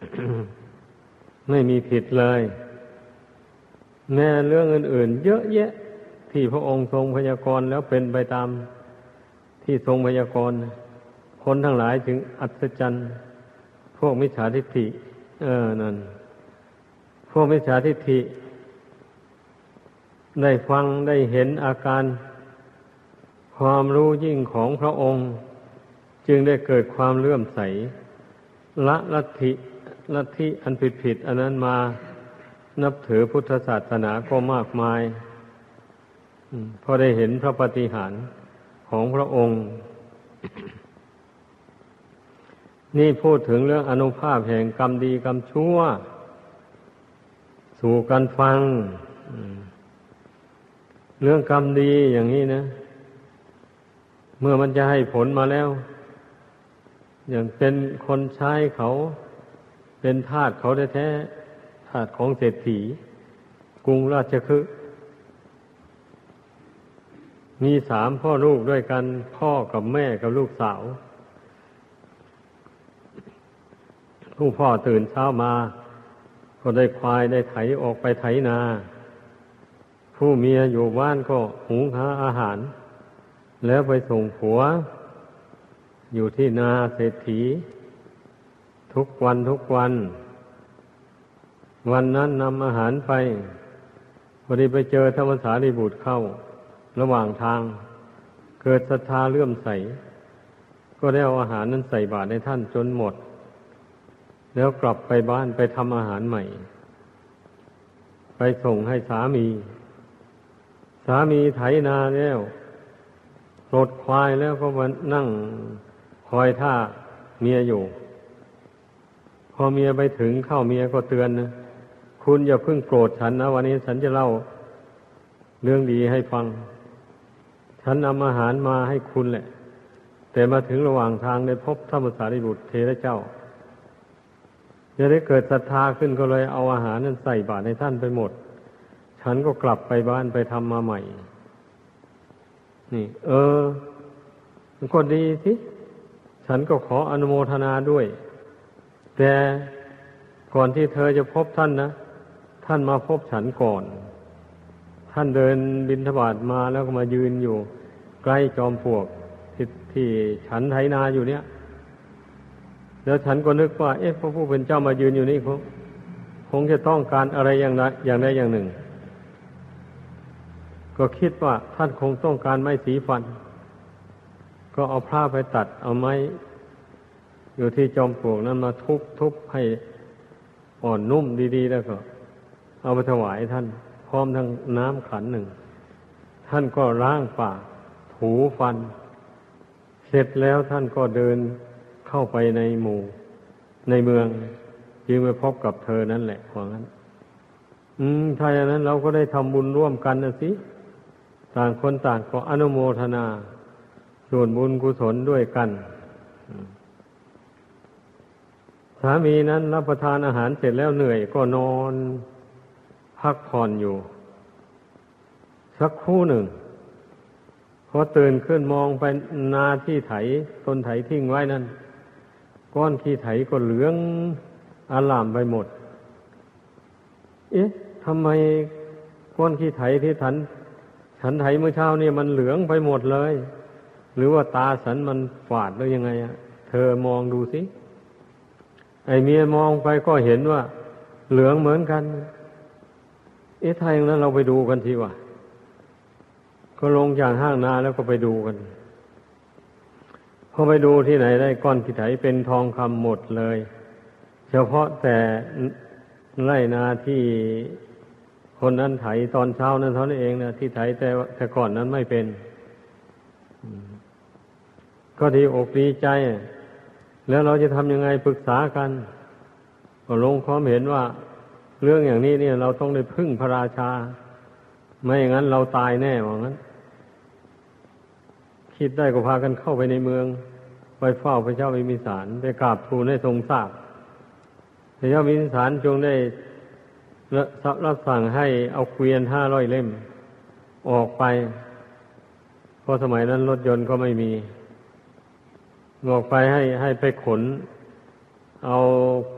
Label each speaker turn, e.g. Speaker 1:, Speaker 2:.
Speaker 1: ไม่มีผิดเลยแม้เรื่องอื่นๆเยอะแยะที่พระองค์ทรงพยากรณ์แล้วเป็นไปตามที่ทรงพยากรณ์คนทั้งหลายจึงอัศจรรย์พวกมิจฉาทิฏฐินั่นพวกมิจฉาทิฏฐิได้ฟังได้เห็นอาการความรู้ยิ่งของพระองค์จึงได้เกิดความเลื่อมใสละลัทธิอันผิดอันนั้นมานับถือพุทธศาสนาก็มากมายพอได้เห็นพระปาฏิหาริย์ของพระองค์นี่พูดถึงเรื่องอานุภาพแห่งกรรมดีกรรมชั่วสู่กันฟังเรื่องกรรมดีอย่างนี้นะเมื่อมันจะให้ผลมาแล้วอย่างเป็นคนใช้เขาเป็นทาสเขาแท้ๆทาสของเศรษฐีกรุงราชคฤห์มี3 พ่อลูกด้วยกันพ่อกับแม่กับลูกสาวผู้พ่อตื่นเช้ามาก็ได้ควายได้ไถออกไปไถนาผู้เมียอยู่บ้านก็หุงหาอาหารแล้วไปส่งผัวอยู่ที่นาเศรษฐีทุกวันวันนั้นนำอาหารไปพอดีไปเจอธรรมสารีบุตรเข้าระหว่างทางเกิดศรัทธาเลื่อมใสก็ได้เอาอาหารนั้นใส่บาตรให้ท่านจนหมดแล้วกลับไปบ้านไปทำอาหารใหม่ไปส่งให้สามีไถนาแล้วปลดควายแล้วก็มานั่งคอยท่าเมียอยู่พอเมียไปถึงเข้าเมียก็เตือนนะคุณอย่าเพิ่งโกรธฉันนะวันนี้ฉันจะเล่าเรื่องดีให้ฟังฉันนำอาหารมาให้คุณแหละแต่มาถึงระหว่างทางได้พบพระมสารีบุตรเถระเจ้าจะได้เกิดศรัทธาขึ้นก็เลยเอาอาหารนั้นใส่บาตรให้ท่านไปหมดฉันก็กลับไปบ้านไปทำมาใหม่นี่มันก็ดีสิฉันก็ขออนุโมทนาด้วยแต่ก่อนที่เธอจะพบท่านนะท่านมาพบฉันก่อนท่านเดินบิณฑบาตมาแล้วก็มายืนอยู่ใกล้จอมปลวกที่ฉันไถนาอยู่เนี่ยแล้วฉันก็นึกว่าพระผู้เป็นเจ้ามายืนอยู่นี่คงจะต้องการอะไรอย่างใดอย่างหนึ่งก็คิดว่าท่านคงต้องการไม้สีฟันก็เอาผ้าไปตัดเอาไม้อยู่ที่จอมปลวกนั้นมาทุบให้อ่อนนุ่มดีๆแล้วก็เอาไปถวายท่านพร้อมทั้งน้ำขันหนึ่งท่านก็ล้างปากถูฟันเสร็จแล้วท่านก็เดินเข้าไปในเมืองจึงไปพบกับเธอนั่นแหละว่างั้นถ้าอย่างนั้นเราก็ได้ทำบุญร่วมกันนะสิต่างคนต่างก็อนุโมทนาส่วนบุญกุศลด้วยกันสามีนั้นรับประทานอาหารเสร็จแล้วเหนื่อยก็นอนพักผ่อนอยู่สักครู่หนึ่งพอตื่นขึ้นมองไปนาที่ไถต้นไถทิ้งไว้นั้นก้อนขี้ไถก็เหลืองอร่ามไปหมดทำไมก้อนขี้ไถที่ฉันไถเมื่อเช้านี่มันเหลืองไปหมดเลยหรือว่าตาฉันมันฝาดหรือยังไงเธอมองดูสิไอ้เมียมองไปก็เห็นว่าเหลืองเหมือนกันถ้าอย่างนั้นเราไปดูกันทีว่าก็ลงจากห้างนาแล้วก็ไปดูกันพอไปดูที่ไหนได้ก้อนขี้ไถเป็นทองคำหมดเลยเฉพาะแต่ไร่นาที่คนนั้นไถตอนเช้านั้นเท่านั้นเองนะที่ไถแต่ก่อนนั้นไม่เป็นก็ดีอกดีใจแล้วเราจะทำยังไงปรึกษากันก็ลงความเห็นว่าเรื่องอย่างนี้เนี่ยเราต้องได้พึ่งพระราชาไม่อย่างนั้นเราตายแน่ว่างั้นคิดได้ก็พากันเข้าไปในเมืองไปเฝ้าพระเจ้าวิมิสารไปกราบทูลให้ทรงทราบพระเจ้าวิมิสารจงได้รับสั่งให้เอาเกวียน500 เล่มออกไปเพราะสมัยนั้นรถยนต์ก็ไม่มีออกไปให้ไปขนเอา